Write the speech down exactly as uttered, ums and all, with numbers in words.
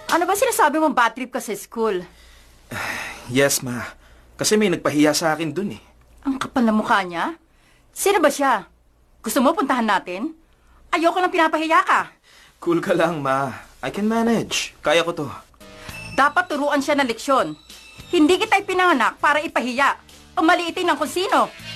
Ano ba sinasabi mong bad trip ka sa school? Yes, ma. Kasi may nagpahiya sa akin dun eh. Ang kapal na mukha niya? Sino ba siya? Gusto mo puntahan natin? Ayoko nang pinapahiya ka. Cool ka lang, ma. I can manage. Kaya ko to. Dapat turuan siya ng leksyon. Hindi kita ipinanganak para ipahiya o maliitin ng kung sino.